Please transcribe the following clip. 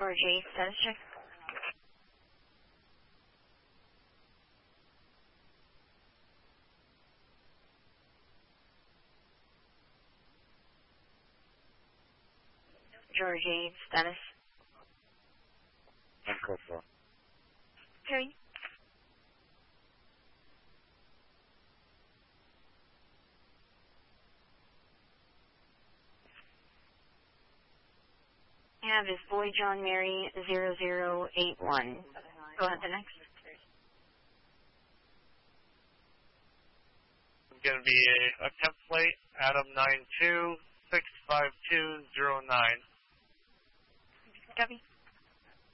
George 8, status check. George 8, status. Uncle. Okay. I have is Boy John Mary 0081. Go ahead, the next. It's going to be a template, Adam 9265209. Copy.